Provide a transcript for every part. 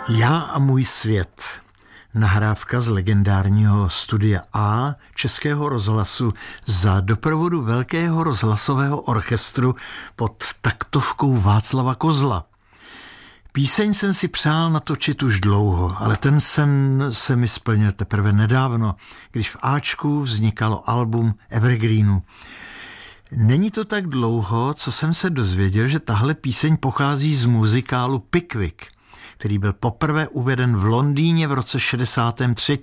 Já a můj svět. Nahrávka z legendárního Studia A Českého rozhlasu za doprovodu Velkého rozhlasového orchestru pod taktovkou Václava Kozla. Píseň jsem si přál natočit už dlouho, ale ten sen se mi splnil teprve nedávno, když v Ačku vznikalo album Evergreenu. Není to tak dlouho, co jsem se dozvěděl, že tahle píseň pochází z muzikálu Pickwick, který byl poprvé uveden v Londýně v roce 63.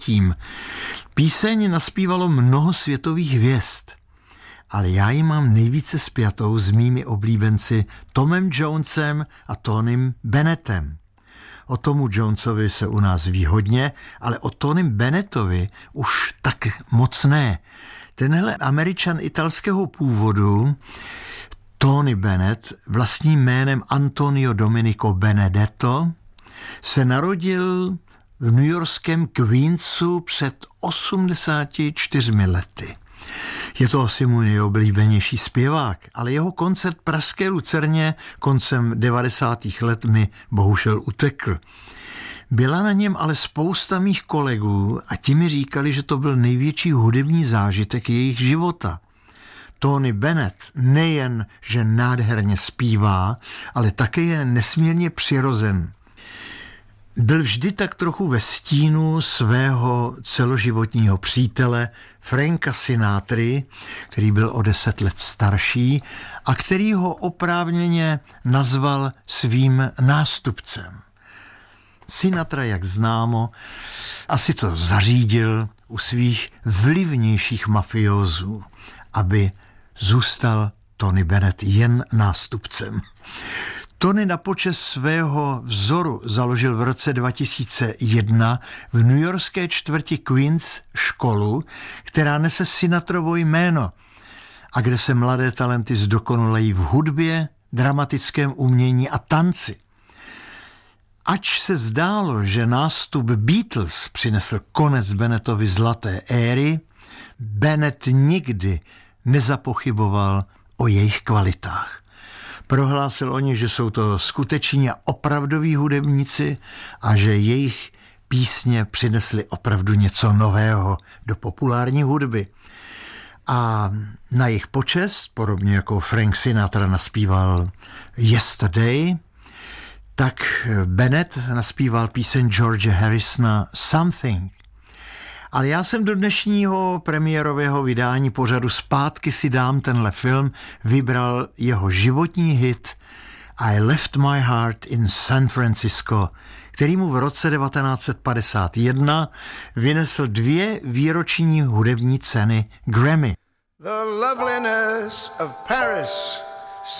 Píseň naspívalo mnoho světových hvězd, ale já ji mám nejvíce spjatou s mými oblíbenci Tomem Jonesem a Tonym Bennettem. O Tomu Jonesovi se u nás ví hodně, ale o Tonym Bennettovi už tak moc ne. Tenhle Američan italského původu, Tony Bennett, vlastním jménem Antonio Domenico Benedetto, se narodil v newyorském Queensu před 84 lety. Je to asi můj nejoblíbenější zpěvák, ale jeho koncert pražské Lucerně koncem 90. let mi bohužel utekl. Byla na něm ale spousta mých kolegů a ti mi říkali, že to byl největší hudební zážitek jejich života. Tony Bennett nejen, že nádherně zpívá, ale také je nesmírně přirozen. Byl vždy tak trochu ve stínu svého celoživotního přítele Franka Sinatry, který byl o 10 let starší a který ho oprávněně nazval svým nástupcem. Sinatra, jak známo, asi to zařídil u svých vlivnějších mafiózů, aby zůstal Tony Bennett jen nástupcem. Tony na počest svého vzoru založil v roce 2001 v newyorské čtvrti Queens školu, která nese Sinatrovo jméno a kde se mladé talenty zdokonalejí v hudbě, dramatickém umění a tanci. Ač se zdálo, že nástup Beatles přinesl konec Bennettovy zlaté éry, Bennett nikdy nezapochyboval o jejich kvalitách. Prohlásil o nich, že jsou to skuteční a opravdoví hudebníci a že jejich písně přinesly opravdu něco nového do populární hudby. A na jejich počest, podobně jako Frank Sinatra naspíval Yesterday, tak Bennett naspíval píseň George Harrisona Something. Ale já jsem do dnešního premiérového vydání pořadu Zpátky si dám tenhle film vybral jeho životní hit I Left My Heart in San Francisco, který mu v roce 1951 vynesl 2 výroční hudební ceny Grammy. The loveliness of Paris